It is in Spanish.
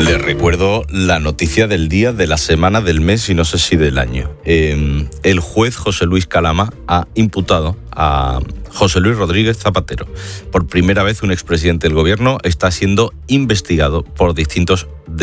Les recuerdo la noticia del día, de la semana, del mes y no sé si del año. El juez José Luis Calama ha imputado a José Luis Rodríguez Zapatero. Por primera vez un expresidente del gobierno está siendo investigado por distintos